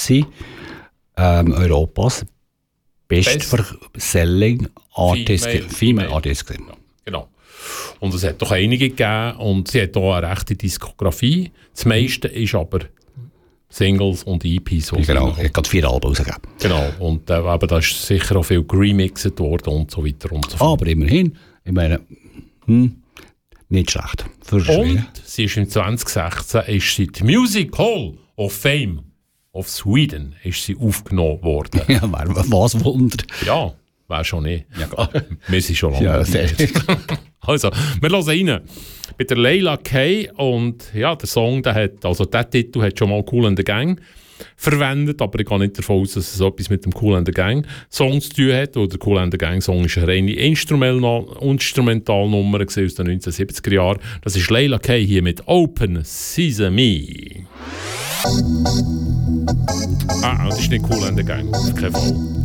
Schweizer Europas Best-Selling Artist, Female Artist. Genau. Und es hat doch einige gegeben und sie hat auch eine rechte Diskografie. Das meiste ist aber Singles und EPs. Genau, er hat gerade 4 Alben rausgegeben. Genau, und aber da ist sicher auch viel geremixed worden und so weiter und so fort. Aber immerhin, ich meine, nicht schlecht. Und sie ist im 2016 ist sie die Music Hall of Fame of Sweden ist sie aufgenommen worden. Ja, was Wunder. Ja, wäre schon nicht. Ja, klar. Wir sind schon lange. Ja, sehr. Also, wir hören rein. Mit der Leila Kay und ja, der Song, der Titel hat schon mal Cool and the Gang verwendet, aber ich gehe nicht davon aus, dass es etwas mit dem Cool and the Gang Song zu tun hat. Oder der Cool and the Gang Song ist eine reine Instrumentalnummer aus den 1970er Jahren. Das ist Leila Kay hier mit Open Sesame. Das ist nicht Cool and the Gang, auf keinen Fall.